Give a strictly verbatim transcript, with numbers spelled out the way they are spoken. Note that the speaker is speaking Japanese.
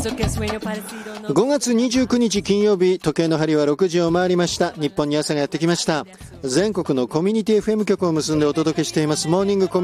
ごがつにじゅうくにち金曜日、時計の針はろくじを回りました。日本に朝がやってきました。全国のコミュニティ エフエム 局を結んでお届けしていますモーニングコミュニティ